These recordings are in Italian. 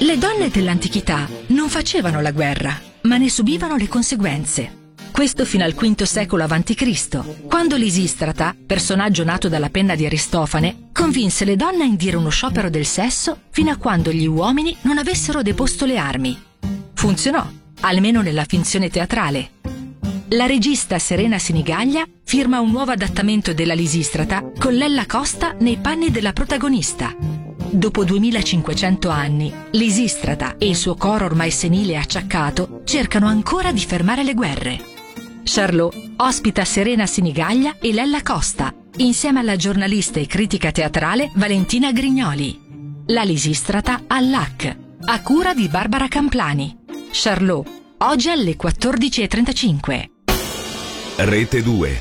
Le donne dell'antichità non facevano la guerra, ma ne subivano le conseguenze. Questo fino al V secolo a.C., quando Lisistrata, personaggio nato dalla penna di Aristofane, convinse le donne a indire uno sciopero del sesso fino a quando gli uomini non avessero deposto le armi. Funzionò, almeno nella finzione teatrale. La regista Serena Sinigaglia firma un nuovo adattamento della Lisistrata con Lella Costa nei panni della protagonista. Dopo 2500 anni, Lisistrata e il suo coro ormai senile e acciaccato cercano ancora di fermare le guerre. Charlot ospita Serena Sinigaglia e Lella Costa, insieme alla giornalista e critica teatrale Valentina Grignoli. La Lisistrata all'AC, a cura di Barbara Camplani. Charlot, oggi alle 14:35. Rete 2.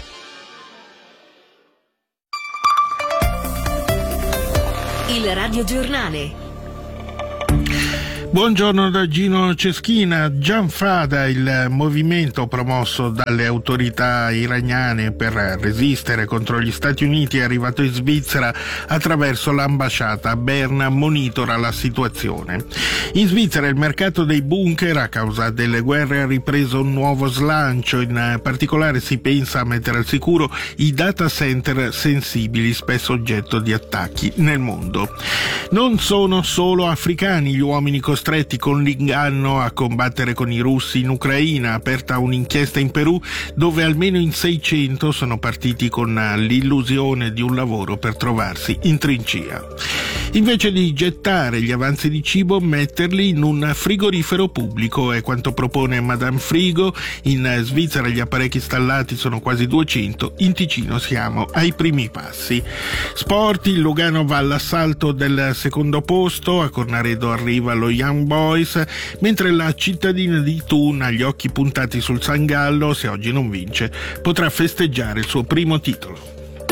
Il radiogiornale. Buongiorno da Gino Ceschina. Gianfada, il movimento promosso dalle autorità iraniane per resistere contro gli Stati Uniti, è arrivato in Svizzera attraverso l'ambasciata a Berna, monitora la situazione. In Svizzera il mercato dei bunker a causa delle guerre ha ripreso un nuovo slancio, in particolare si pensa a mettere al sicuro i data center sensibili, spesso oggetto di attacchi nel mondo. Non sono solo africani gli uomini costretti con l'inganno a combattere con i russi in Ucraina. Aperta un'inchiesta in Perù dove almeno in 600 sono partiti con l'illusione di un lavoro per trovarsi in trincea. Invece di gettare gli avanzi di cibo, metterli in un frigorifero pubblico è quanto propone Madame Frigo. In Svizzera gli apparecchi installati sono quasi 200, in Ticino siamo ai primi passi. Sport, il Lugano va all'assalto del secondo posto, a Cornaredo arriva lo Young Boys, mentre la cittadina di Thun ha gli occhi puntati sul San Gallo. Se oggi non vince potrà festeggiare il suo primo titolo.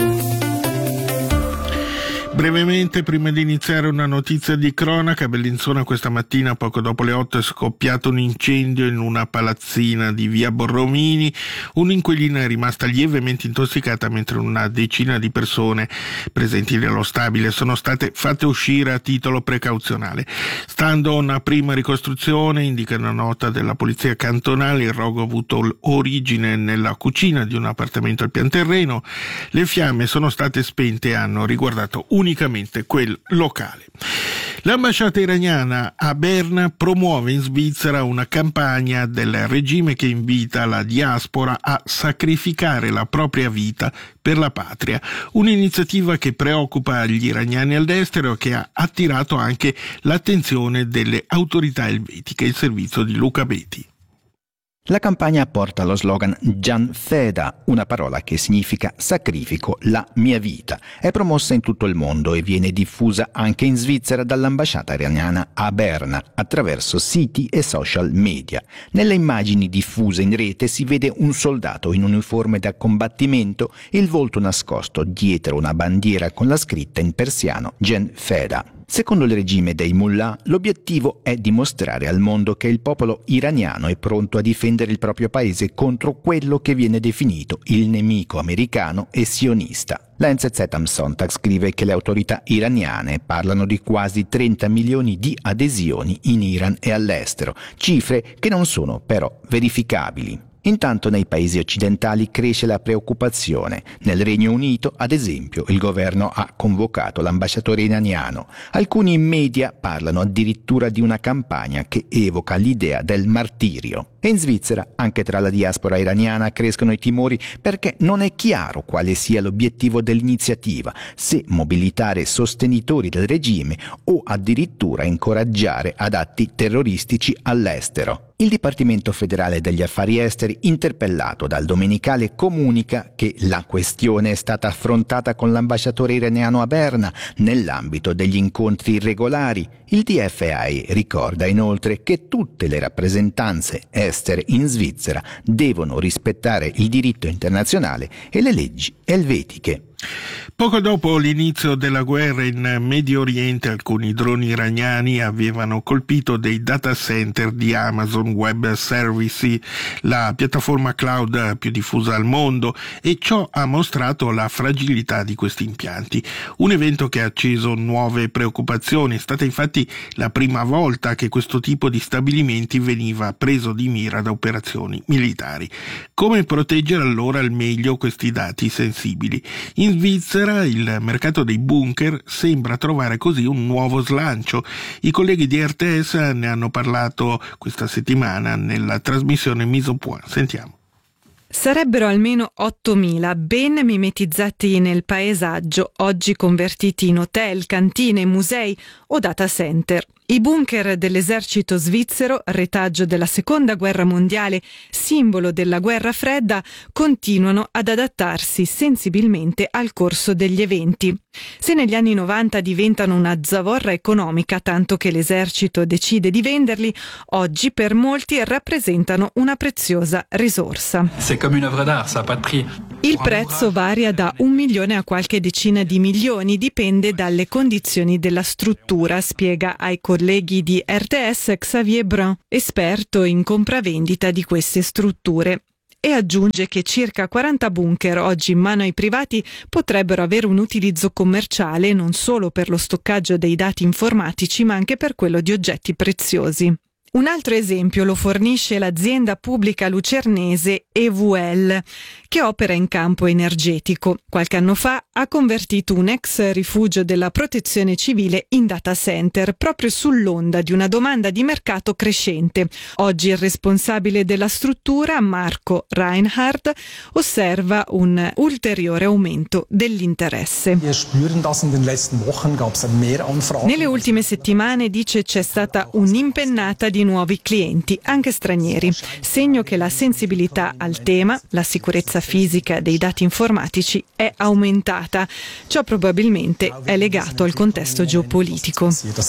Brevemente, prima di iniziare, una notizia di cronaca. A Bellinzona questa mattina, poco dopo le 8, è scoppiato un incendio in una palazzina di via Borromini. Un'inquilina è rimasta lievemente intossicata, mentre una decina di persone presenti nello stabile sono state fatte uscire a titolo precauzionale. Stando a una prima ricostruzione, indica una nota della polizia cantonale, il rogo ha avuto origine nella cucina di un appartamento al pian terreno. Le fiamme sono state spente e hanno riguardato unicamente quel locale. L'ambasciata iraniana a Berna promuove in Svizzera una campagna del regime che invita la diaspora a sacrificare la propria vita per la patria, un'iniziativa che preoccupa gli iraniani all'estero e che ha attirato anche l'attenzione delle autorità elvetiche. Il servizio di Luca Beti. La campagna porta lo slogan Jan Feda, una parola che significa sacrifico la mia vita. È promossa in tutto il mondo e viene diffusa anche in Svizzera dall'ambasciata iraniana a Berna attraverso siti e social media. Nelle immagini diffuse in rete si vede un soldato in uniforme da combattimento, il volto nascosto dietro una bandiera con la scritta in persiano Jan Feda. Secondo il regime dei mullah, l'obiettivo è dimostrare al mondo che il popolo iraniano è pronto a difendere il proprio paese contro quello che viene definito il nemico americano e sionista. La NZZ am Sonntag scrive che le autorità iraniane parlano di quasi 30 milioni di adesioni in Iran e all'estero, cifre che non sono però verificabili. Intanto nei paesi occidentali cresce la preoccupazione. Nel Regno Unito, ad esempio, il governo ha convocato l'ambasciatore iraniano. Alcuni media parlano addirittura di una campagna che evoca l'idea del martirio. E in Svizzera, anche tra la diaspora iraniana, crescono i timori perché non è chiaro quale sia l'obiettivo dell'iniziativa, se mobilitare sostenitori del regime o addirittura incoraggiare ad atti terroristici all'estero. Il Dipartimento federale degli affari esteri, interpellato dal Domenicale, comunica che la questione è stata affrontata con l'ambasciatore iraniano a Berna nell'ambito degli incontri irregolari. Il DFA ricorda inoltre che tutte le rappresentanze estere in Svizzera devono rispettare il diritto internazionale e le leggi elvetiche. Poco dopo l'inizio della guerra in Medio Oriente, alcuni droni iraniani avevano colpito dei data center di Amazon Web Services, la piattaforma cloud più diffusa al mondo, e ciò ha mostrato la fragilità di questi impianti. Un evento che ha acceso nuove preoccupazioni. È stata infatti la prima volta che questo tipo di stabilimenti veniva preso di mira da operazioni militari. Come proteggere allora al meglio questi dati sensibili? In Svizzera il mercato dei bunker sembra trovare così un nuovo slancio. I colleghi di RTS ne hanno parlato questa settimana nella trasmissione Mise au Point. Sentiamo. Sarebbero almeno 8.000 ben mimetizzati nel paesaggio, oggi convertiti in hotel, cantine, musei o data center. I bunker dell'esercito svizzero, retaggio della Seconda Guerra Mondiale, simbolo della Guerra Fredda, continuano ad adattarsi sensibilmente al corso degli eventi. Se negli anni 90 diventano una zavorra economica, tanto che l'esercito decide di venderli, oggi per molti rappresentano una preziosa risorsa. Il prezzo varia da 1 milione a qualche decina di milioni, dipende dalle condizioni della struttura, spiega ai colleghi di RTS Xavier Brun, esperto in compravendita di queste strutture. E aggiunge che circa 40 bunker oggi in mano ai privati potrebbero avere un utilizzo commerciale non solo per lo stoccaggio dei dati informatici ma anche per quello di oggetti preziosi. Un altro esempio lo fornisce l'azienda pubblica lucernese EVL, che opera in campo energetico. Qualche anno fa ha convertito un ex rifugio della protezione civile in data center, proprio sull'onda di una domanda di mercato crescente. Oggi il responsabile della struttura, Marco Reinhardt, osserva un ulteriore aumento dell'interesse. Nelle ultime settimane, dice, c'è stata un'impennata di nuovi clienti, anche stranieri, segno che la sensibilità al tema, la sicurezza fisica dei dati informatici è aumentata. Ciò probabilmente è legato al contesto geopolitico.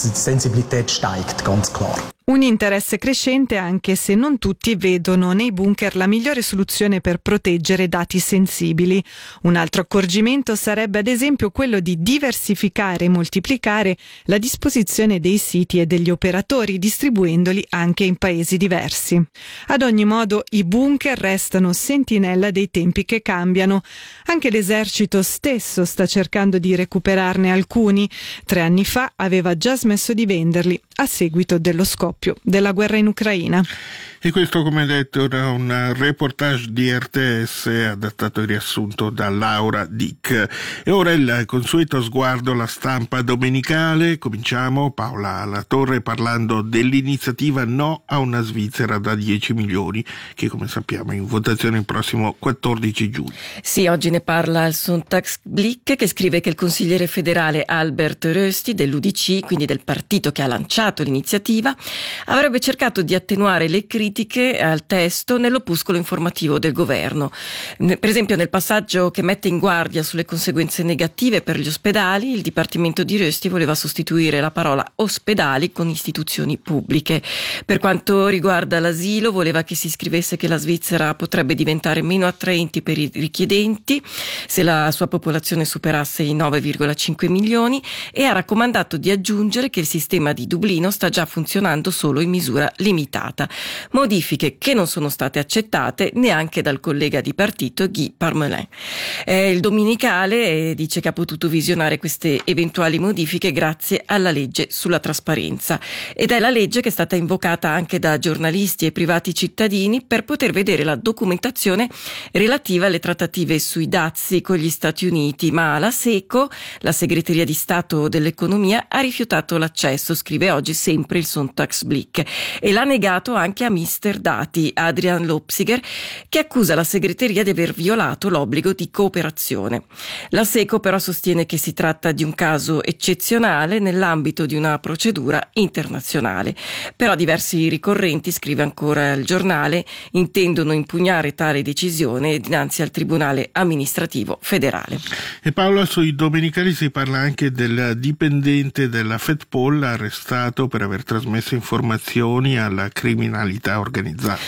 Un interesse crescente anche se non tutti vedono nei bunker la migliore soluzione per proteggere dati sensibili. Un altro accorgimento sarebbe ad esempio quello di diversificare e moltiplicare la disposizione dei siti e degli operatori, distribuendoli anche in paesi diversi. Ad ogni modo, i bunker restano sentinella dei tempi che cambiano. Anche l'esercito stesso sta cercando di recuperarne alcuni. 3 anni fa aveva già smesso di venderli a seguito dello scoppio della guerra in Ucraina. E questo, come detto, era un reportage di RTS adattato e riassunto da Laura Dick. E ora il consueto sguardo alla stampa domenicale. Cominciamo, Paola La Torre, parlando dell'iniziativa No a una Svizzera da 10 milioni, che come sappiamo è in votazione il prossimo 14 giugno. Sì, oggi ne parla il Sonntagsblick, che scrive che il consigliere federale Albert Rösti dell'UDC, quindi del partito che ha lanciato l'iniziativa, avrebbe cercato di attenuare le critiche al testo nell'opuscolo informativo del governo. Per esempio, nel passaggio che mette in guardia sulle conseguenze negative per gli ospedali, il Dipartimento di Rösti voleva sostituire la parola ospedali con istituzioni pubbliche. Per quanto riguarda l'asilo, voleva che si scrivesse che la Svizzera potrebbe diventare meno attraenti per i richiedenti se la sua popolazione superasse i 9,5 milioni e ha raccomandato di aggiungere che il sistema di Dublino sta già funzionando solo in misura limitata. Modifiche che non sono state accettate neanche dal collega di partito Guy Parmelin. Il Domenicale dice che ha potuto visionare queste eventuali modifiche grazie alla legge sulla trasparenza, ed è la legge che è stata invocata anche da giornalisti e privati cittadini per poter vedere la documentazione relativa alle trattative sui dazi con gli Stati Uniti, ma la SECO, la Segreteria di Stato dell'Economia, ha rifiutato l'accesso, scrive oggi sempre il Sonntagsblick, e l'ha negato anche a Mister Dati, Adrian Lopsiger, che accusa la segreteria di aver violato l'obbligo di cooperazione. La SECO però sostiene che si tratta di un caso eccezionale nell'ambito di una procedura internazionale. Però diversi ricorrenti, scrive ancora il giornale, intendono impugnare tale decisione dinanzi al Tribunale amministrativo federale. E Paola, sui domenicali si parla anche del dipendente della FedPol arrestato per aver trasmesso informazioni alla criminalità organizzata.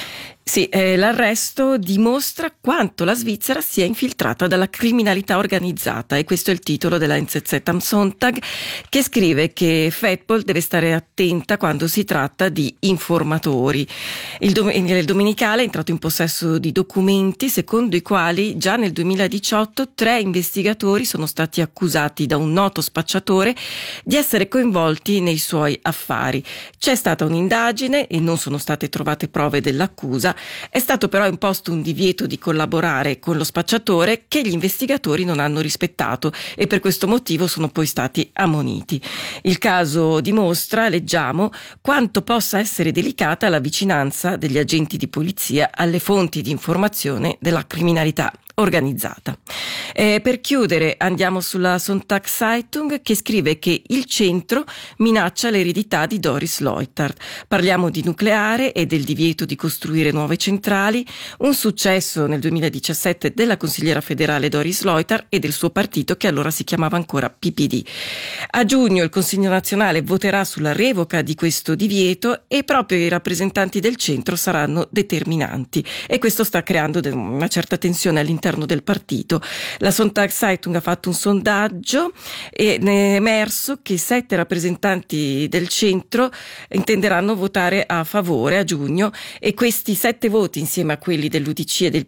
Sì, l'arresto dimostra quanto la Svizzera sia infiltrata dalla criminalità organizzata, e questo è il titolo della NZZ am Sonntag, che scrive che Fedpol deve stare attenta quando si tratta di informatori. Il Domenicale è entrato in possesso di documenti secondo i quali già nel 2018 3 investigatori sono stati accusati da un noto spacciatore di essere coinvolti nei suoi affari. C'è stata un'indagine e non sono state trovate prove dell'accusa. È stato però imposto un divieto di collaborare con lo spacciatore che gli investigatori non hanno rispettato, e per questo motivo sono poi stati ammoniti. Il caso dimostra, leggiamo, quanto possa essere delicata la vicinanza degli agenti di polizia alle fonti di informazione della criminalità organizzata. Per chiudere andiamo sulla Sonntagszeitung, che scrive che il centro minaccia l'eredità di Doris Leuthard. Parliamo di nucleare e del divieto di costruire nuove centrali, un successo nel 2017 della consigliera federale Doris Leuthard e del suo partito, che allora si chiamava ancora PPD. A giugno il Consiglio nazionale voterà sulla revoca di questo divieto e proprio i rappresentanti del centro saranno determinanti, e questo sta creando una certa tensione all'interno del partito. La Sonntagszeitung ha fatto un sondaggio e ne è emerso che 7 rappresentanti del centro intenderanno votare a favore a giugno, e questi 7 voti insieme a quelli dell'UDC e del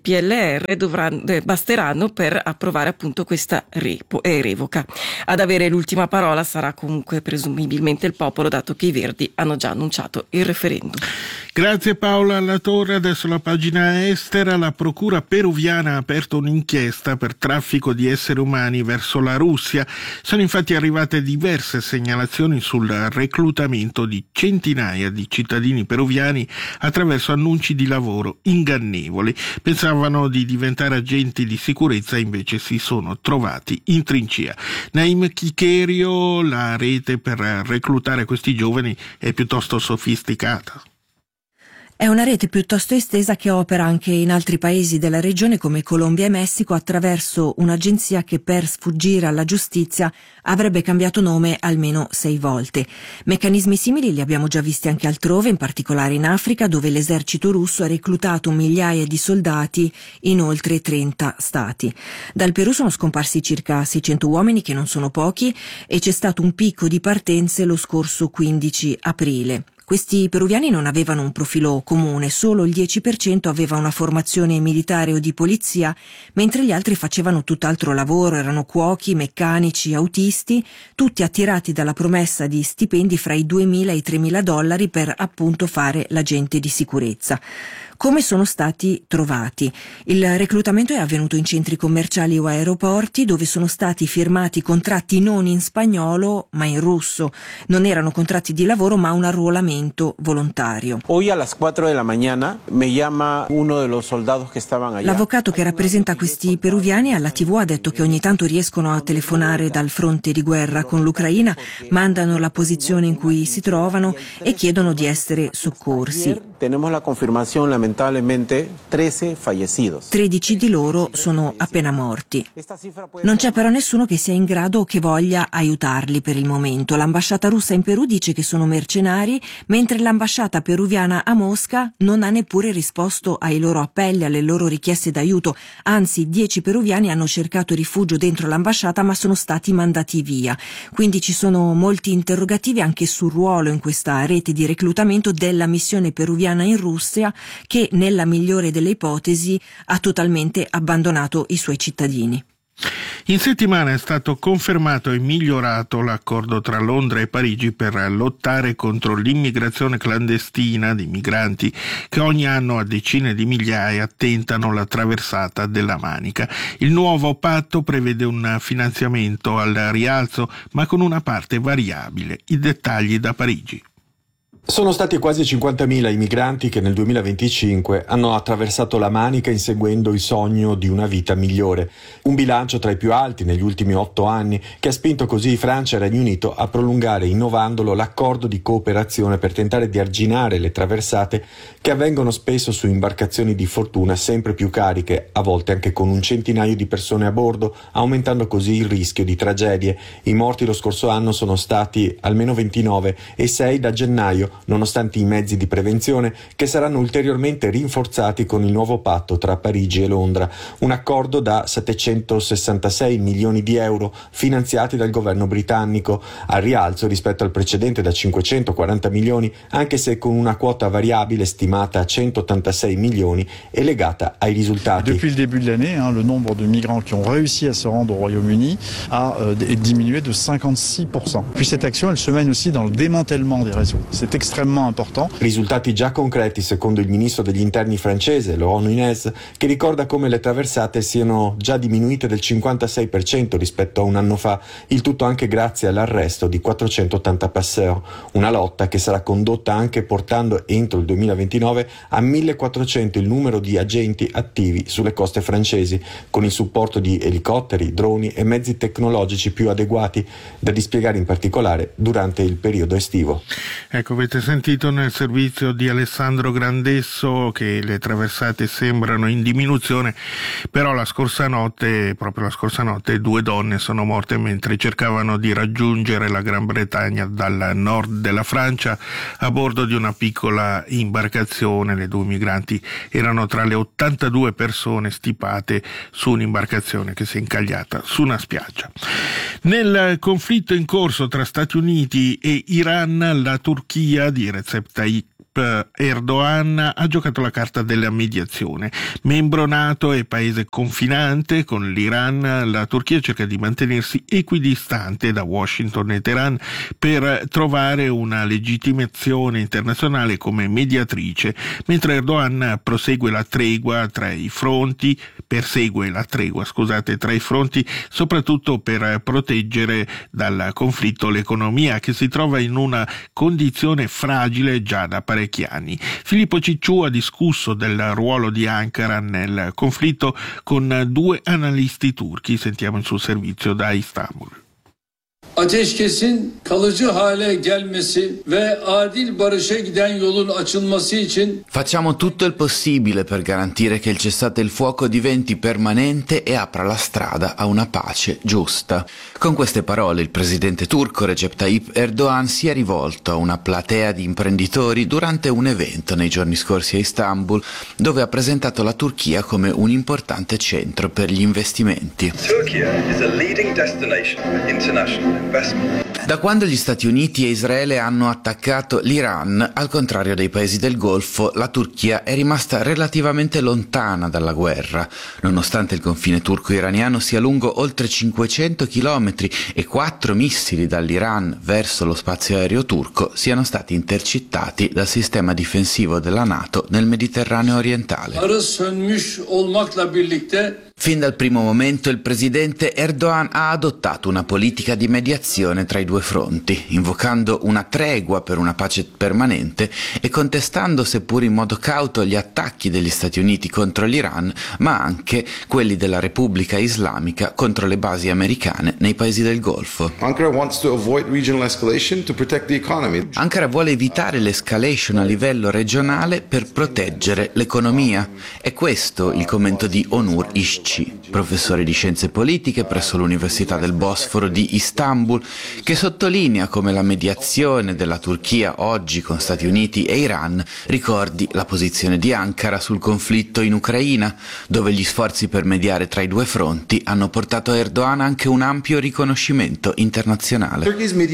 PLR basteranno per approvare appunto questa revoca. Ad avere l'ultima parola sarà comunque presumibilmente il popolo, dato che i Verdi hanno già annunciato il referendum. Grazie Paola Latorre. Adesso la pagina estera. La procura peruviana ha aperto un'inchiesta per traffico di esseri umani verso la Russia. Sono infatti arrivate diverse segnalazioni sul reclutamento di centinaia di cittadini peruviani attraverso annunci di lavoro ingannevoli. Pensavano di diventare agenti di sicurezza, invece si sono trovati in trincea. Naim Chicherio, la rete per reclutare questi giovani è piuttosto sofisticata. È una rete piuttosto estesa che opera anche in altri paesi della regione come Colombia e Messico attraverso un'agenzia che per sfuggire alla giustizia avrebbe cambiato nome almeno 6 volte. Meccanismi simili li abbiamo già visti anche altrove, in particolare in Africa, dove l'esercito russo ha reclutato migliaia di soldati in oltre 30 stati. Dal Perù sono scomparsi circa 600 uomini, che non sono pochi, e c'è stato un picco di partenze lo scorso 15 aprile. Questi peruviani non avevano un profilo comune, solo il 10% aveva una formazione militare o di polizia, mentre gli altri facevano tutt'altro lavoro, erano cuochi, meccanici, autisti, tutti attirati dalla promessa di stipendi fra i $2.000 e i $3.000 per appunto fare l'agente di sicurezza. Come sono stati trovati? Il reclutamento è avvenuto in centri commerciali o aeroporti, dove sono stati firmati contratti non in spagnolo ma in russo. Non erano contratti di lavoro ma un arruolamento volontario. Hoy a las 4 de la mañana me llama uno de los soldados que estaban allá. L'avvocato che rappresenta questi peruviani alla TV ha detto che ogni tanto riescono a telefonare dal fronte di guerra con l'Ucraina, mandano la posizione in cui si trovano e chiedono di essere soccorsi. Tenemos la confermación, lamentablemente 13 fallecidos. 13 di loro sono appena morti. Non c'è però nessuno che sia in grado o che voglia aiutarli per il momento. L'ambasciata russa in Perù dice che sono mercenari, mentre l'ambasciata peruviana a Mosca non ha neppure risposto ai loro appelli, alle loro richieste d'aiuto. Anzi, 10 peruviani hanno cercato rifugio dentro l'ambasciata ma sono stati mandati via. Quindi ci sono molti interrogativi anche sul ruolo in questa rete di reclutamento della missione peruviana in Russia, che nella migliore delle ipotesi ha totalmente abbandonato i suoi cittadini. In settimana è stato confermato e migliorato l'accordo tra Londra e Parigi per lottare contro l'immigrazione clandestina di migranti che ogni anno a decine di migliaia tentano la traversata della Manica. Il nuovo patto prevede un finanziamento al rialzo, ma con una parte variabile. I dettagli da Parigi. Sono stati quasi 50.000 i migranti che nel 2025 hanno attraversato la Manica inseguendo il sogno di una vita migliore. Un bilancio tra i più alti negli ultimi 8 anni che ha spinto così Francia e Regno Unito a prolungare, innovandolo, l'accordo di cooperazione per tentare di arginare le traversate che avvengono spesso su imbarcazioni di fortuna sempre più cariche, a volte anche con un centinaio di persone a bordo, aumentando così il rischio di tragedie. I morti lo scorso anno sono stati almeno 29 e 6 da gennaio, territorio, nonostante i mezzi di prevenzione che saranno ulteriormente rinforzati con il nuovo patto tra Parigi e Londra, un accordo da 766 milioni di euro finanziati dal governo britannico, al rialzo rispetto al precedente da 540 milioni, anche se con una quota variabile stimata a 186 milioni e legata ai risultati. Depuis le début de l'année, le nombre de migrants qui ont réussi à se rendre au Royaume-Uni a diminué de 56%. Puis cette action, elle se mène aussi dans le démantèlement des réseaux. C'est extrêmement important. Risultati già concreti secondo il ministro degli interni francese, Laurent Nunez, che ricorda come le traversate siano già diminuite del 56% rispetto a un anno fa, il tutto anche grazie all'arresto di 480 passeur, una lotta che sarà condotta anche portando entro il 2029 a 1400 il numero di agenti attivi sulle coste francesi, con il supporto di elicotteri, droni e mezzi tecnologici più adeguati, da dispiegare in particolare durante il periodo estivo. Ecco, avete sentito nel servizio di Alessandro Grandesso che le traversate sembrano in diminuzione, però proprio la scorsa notte, 2 donne sono morte mentre cercavano di raggiungere la Gran Bretagna dal nord della Francia a bordo di una piccola imbarcazione. Le 2 migranti erano tra le 82 persone stipate su un'imbarcazione che si è incagliata su una spiaggia. Nel conflitto in corso tra Stati Uniti e Iran, la Turchia di Recep Tayyip Erdogan ha giocato la carta della mediazione. Membro NATO e paese confinante con l'Iran, la Turchia cerca di mantenersi equidistante da Washington e Teheran per trovare una legittimazione internazionale come mediatrice, mentre Erdogan persegue la tregua tra i fronti, soprattutto per proteggere dal conflitto l'economia che si trova in una condizione fragile già da parecchi anni. Filippo Cicciu ha discusso del ruolo di Ankara nel conflitto con 2 analisti turchi. Sentiamo il suo servizio da Istanbul. Ateşkesin kalıcı hale gelmesi ve adil barışa giden yolun açılması için facciamo tutto il possibile per garantire che il cessate il fuoco diventi permanente e apra la strada a una pace giusta. Con queste parole il presidente turco Recep Tayyip Erdogan si è rivolto a una platea di imprenditori durante un evento nei giorni scorsi a Istanbul, dove ha presentato la Turchia come un importante centro per gli investimenti. Turkey is a leading destination for international investment. Da quando gli Stati Uniti e Israele hanno attaccato l'Iran, al contrario dei paesi del Golfo, la Turchia è rimasta relativamente lontana dalla guerra, nonostante il confine turco-iraniano sia lungo oltre 500 chilometri e 4 missili dall'Iran verso lo spazio aereo turco siano stati intercettati dal sistema difensivo della NATO nel Mediterraneo orientale. Fin dal primo momento il presidente Erdogan ha adottato una politica di mediazione tra i 2 fronti, invocando una tregua per una pace permanente e contestando, seppur in modo cauto, gli attacchi degli Stati Uniti contro l'Iran, ma anche quelli della Repubblica Islamica contro le basi americane nei paesi del Golfo. Ankara vuole evitare l'escalation a livello regionale per proteggere l'economia. È questo il commento di Onur Ishci, professore di scienze politiche presso l'Università del Bosforo di Istanbul, che sottolinea come la mediazione della Turchia oggi con Stati Uniti e Iran ricordi la posizione di Ankara sul conflitto in Ucraina, dove gli sforzi per mediare tra i 2 fronti hanno portato a Erdogan anche un ampio riconoscimento internazionale.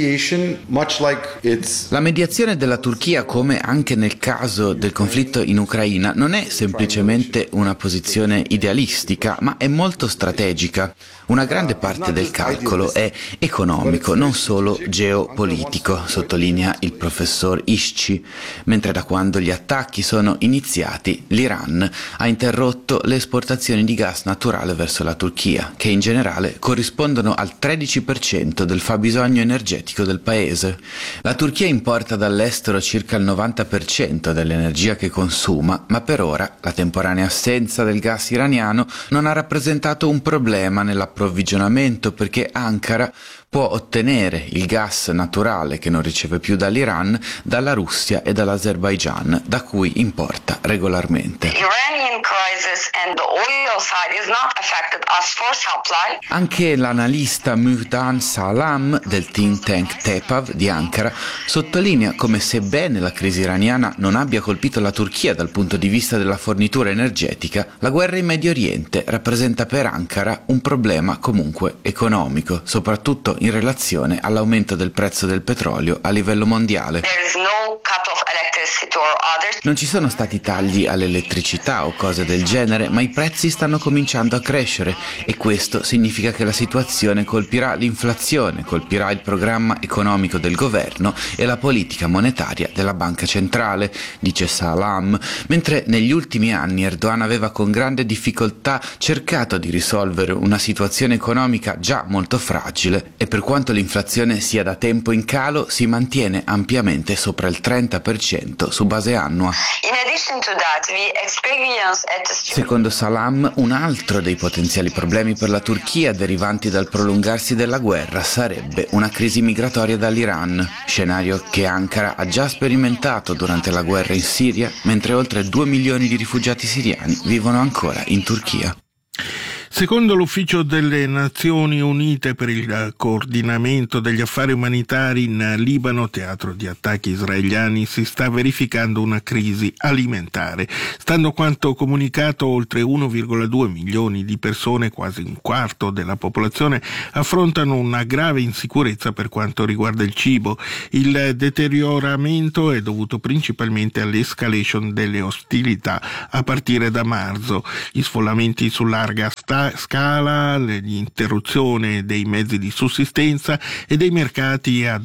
La mediazione della Turchia, come anche nel caso del conflitto in Ucraina, non è semplicemente una posizione idealistica, ma è molto strategica. Una grande parte del calcolo è economico, non solo geopolitico, sottolinea il professor Ishci, mentre da quando gli attacchi sono iniziati l'Iran ha interrotto le esportazioni di gas naturale verso la Turchia, che in generale corrispondono al 13% del fabbisogno energetico del paese. La Turchia importa dall'estero circa il 90% dell'energia che consuma, ma per ora la temporanea assenza del gas iraniano non ha rappresentato un problema nell'approvvigionamento, perché Ankara può ottenere il gas naturale che non riceve più dall'Iran, dalla Russia e dall'Azerbaigian, da cui importa regolarmente. Anche l'analista Muhtan Salam del think tank Tepav di Ankara sottolinea come, sebbene la crisi iraniana non abbia colpito la Turchia dal punto di vista della fornitura energetica, la guerra in Medio Oriente rappresenta per Ankara un problema comunque economico, soprattutto in relazione all'aumento del prezzo del petrolio a livello mondiale. Non ci sono stati tagli all'elettricità o cose del genere, ma i prezzi stanno cominciando a crescere e questo significa che la situazione colpirà l'inflazione, colpirà il programma economico del governo e la politica monetaria della banca centrale, dice Salam, mentre negli ultimi anni Erdogan aveva con grande difficoltà cercato di risolvere una situazione economica già molto fragile e per quanto l'inflazione sia da tempo in calo si mantiene ampiamente sopra il 30% su base annua. Secondo Salam, un altro dei potenziali problemi per la Turchia derivanti dal prolungarsi della guerra sarebbe una crisi migratoria dall'Iran, scenario che Ankara ha già sperimentato durante la guerra in Siria, mentre oltre 2 milioni di rifugiati siriani vivono ancora in Turchia. Secondo l'Ufficio delle Nazioni Unite per il coordinamento degli affari umanitari in Libano, teatro di attacchi israeliani, si sta verificando una crisi alimentare. Stando a quanto comunicato, oltre 1,2 milioni di persone, quasi un quarto della popolazione, affrontano una grave insicurezza per quanto riguarda il cibo. Il deterioramento è dovuto principalmente all'escalation delle ostilità a partire da marzo. Gli sfollamenti su larga scala, l'interruzione dei mezzi di sussistenza e dei mercati e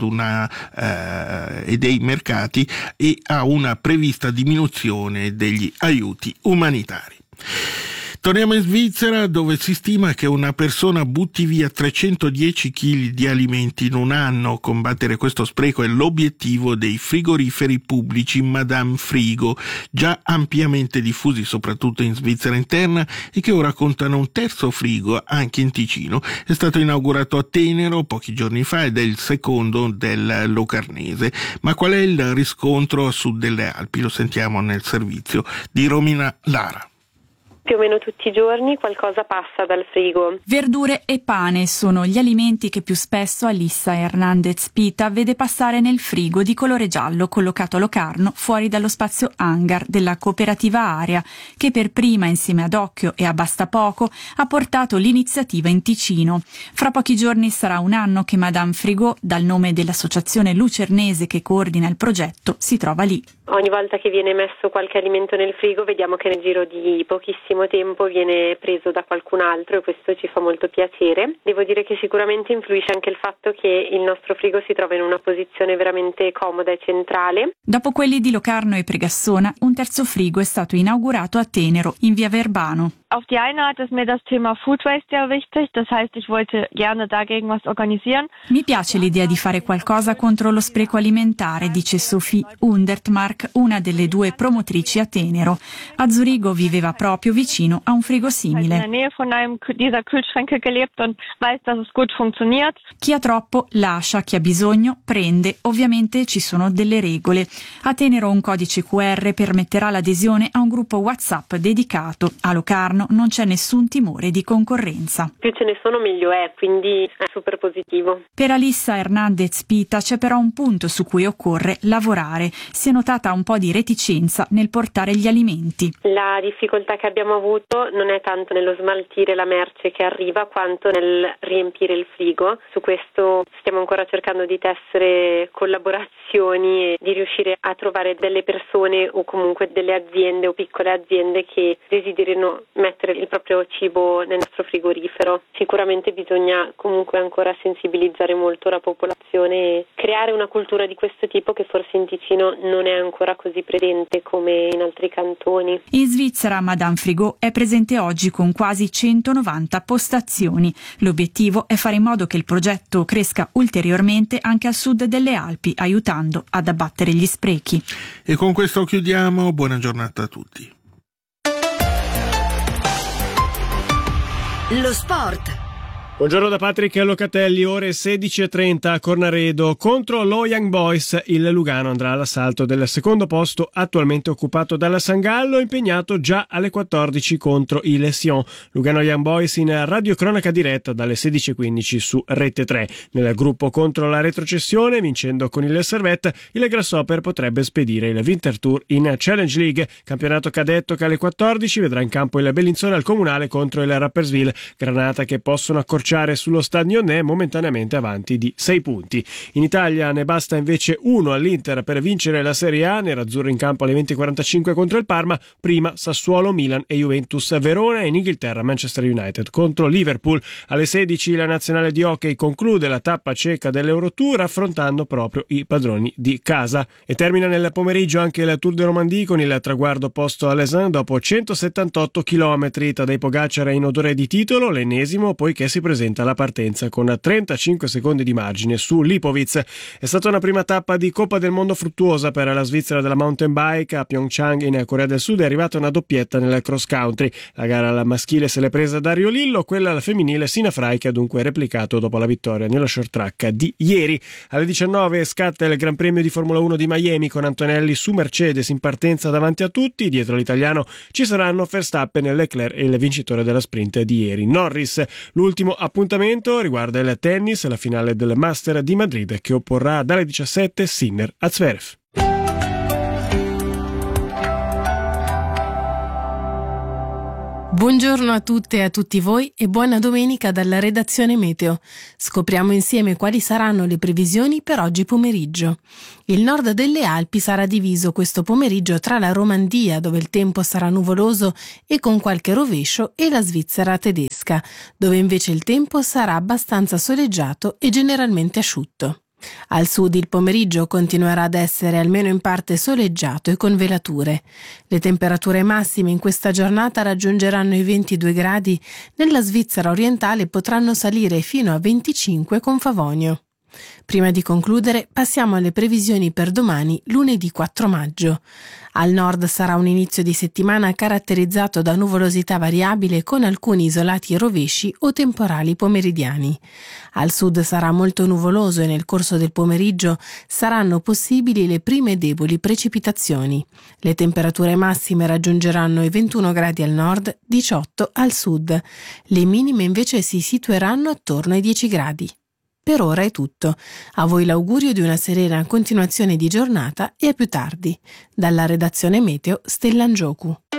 a una prevista diminuzione degli aiuti umanitari. Torniamo in Svizzera, dove si stima che una persona butti via 310 kg di alimenti in un anno. Combattere questo spreco è l'obiettivo dei frigoriferi pubblici Madame Frigo, già ampiamente diffusi soprattutto in Svizzera interna e che ora contano un terzo frigo anche in Ticino. È stato inaugurato a Tenero pochi giorni fa ed è il secondo del Locarnese. Ma qual è il riscontro a sud delle Alpi? Lo sentiamo nel servizio di Romina Lara. Più o meno tutti i giorni qualcosa passa dal frigo. Verdure e pane sono gli alimenti che più spesso Alissa Hernandez Pita vede passare nel frigo di colore giallo collocato a Locarno fuori dallo spazio hangar della cooperativa Area, che per prima insieme ad Occhio e a Bastapoco ha portato l'iniziativa in Ticino. Fra pochi giorni sarà un anno che Madame Frigo, dal nome dell'associazione lucernese che coordina il progetto, si trova lì. Ogni volta che viene messo qualche alimento nel frigo vediamo che nel giro di pochissimo tempo viene preso da qualcun altro e questo ci fa molto piacere. Devo dire che sicuramente influisce anche il fatto che il nostro frigo si trova in una posizione veramente comoda e centrale. Dopo quelli di Locarno e Pregassona, un terzo frigo è stato inaugurato a Tenero, in via Verbano. Auf die eine Art ist mir das Thema Food Waste sehr wichtig, das heißt, ich wollte gerne dagegen was organisieren. Mi piace l'idea di fare qualcosa contro lo spreco alimentare, dice Sophie Hundertmark, una delle due promotrici a Tenero. A Zurigo viveva proprio vicino a un frigo simile. In der Nähe von einem dieser Kühlschränke gelebt und weiß, dass es gut funktioniert. Chi ha troppo lascia, chi ha bisogno prende. Ovviamente ci sono delle regole. A Tenero un codice QR permetterà l'adesione a un gruppo WhatsApp dedicato. A Locarno non c'è nessun timore di concorrenza. Più ce ne sono meglio è, quindi è super positivo. Per Alissa Hernandez Pita c'è però un punto su cui occorre lavorare. Si è notata un po' di reticenza nel portare gli alimenti. La difficoltà che abbiamo avuto non è tanto nello smaltire la merce che arriva quanto nel riempire il frigo. Su questo stiamo ancora cercando di tessere collaborazioni e di riuscire a trovare delle persone o comunque delle aziende o piccole aziende che desiderino mettere il proprio cibo nel nostro frigorifero. Sicuramente bisogna comunque ancora sensibilizzare molto la popolazione e creare una cultura di questo tipo che forse in Ticino non è ancora così presente come in altri cantoni. In Svizzera Madame Frigo è presente oggi con quasi 190 postazioni. L'obiettivo è fare in modo che il progetto cresca ulteriormente anche a sud delle Alpi, aiutando ad abbattere gli sprechi. E con questo chiudiamo. Buona giornata a tutti. Lo sport. Buongiorno da Patrick Locatelli, ore 16:30 a Cornaredo. Contro lo Young Boys il Lugano andrà all'assalto del secondo posto attualmente occupato dalla Sangallo, impegnato già alle 14 contro il Sion. Lugano Young Boys in radiocronaca diretta dalle 16:15 su Rete 3. Nel gruppo contro la retrocessione, vincendo con il Servette, il Grasshopper potrebbe spedire il Winter Tour in Challenge League. Campionato cadetto che alle 14 vedrà in campo il Bellinzona al Comunale contro il Rapperswil. Granata che possono accorciare sullo stadio Ne, momentaneamente avanti di 6 punti. In Italia ne basta invece uno all'Inter per vincere la Serie A. Nerazzurro in campo alle 20:45 contro il Parma, prima Sassuolo, Milan e Juventus Verona, e in Inghilterra Manchester United contro Liverpool. Alle 16 la nazionale di hockey conclude la tappa cieca dell'Eurotour affrontando proprio i padroni di casa. E termina nel pomeriggio anche il Tour de Romandie con il traguardo posto a Lesin dopo 178 km. Tadej Pogacar è in odore di titolo, l'ennesimo, poiché si presenta la partenza con 35 secondi di margine su Lipovic. È stata una prima tappa di Coppa del Mondo fruttuosa per la Svizzera della mountain bike. A Pyeongchang in Corea del Sud è arrivata una doppietta nel cross country. La gara alla maschile se l'è presa Dario Lillo, quella alla femminile Sina Frey, che ha dunque replicato dopo la vittoria nello short track di ieri. Alle 19 scatta il Gran Premio di Formula 1 di Miami con Antonelli su Mercedes in partenza davanti a tutti. Dietro l'italiano ci saranno Verstappen, Leclerc e il vincitore della sprint di ieri, Norris. L'ultimo appuntamento riguarda il tennis, la finale del Master di Madrid che opporrà dalle 17 Sinner a Zverev. Buongiorno a tutte e a tutti voi e buona domenica dalla redazione Meteo. Scopriamo insieme quali saranno le previsioni per oggi pomeriggio. Il nord delle Alpi sarà diviso questo pomeriggio tra la Romandia, dove il tempo sarà nuvoloso e con qualche rovescio, e la Svizzera tedesca, dove invece il tempo sarà abbastanza soleggiato e generalmente asciutto. Al sud il pomeriggio continuerà ad essere almeno in parte soleggiato e con velature. Le temperature massime in questa giornata raggiungeranno i 22 gradi, nella Svizzera orientale potranno salire fino a 25 con Favonio. Prima di concludere, passiamo alle previsioni per domani, lunedì 4 maggio. Al nord sarà un inizio di settimana caratterizzato da nuvolosità variabile con alcuni isolati rovesci o temporali pomeridiani. Al sud sarà molto nuvoloso e nel corso del pomeriggio saranno possibili le prime deboli precipitazioni. Le temperature massime raggiungeranno i 21 gradi al nord, 18 al sud. Le minime invece si situeranno attorno ai 10 gradi. Per ora è tutto. A voi l'augurio di una serena continuazione di giornata e a più tardi. Dalla redazione Meteo, Stella Ngioku.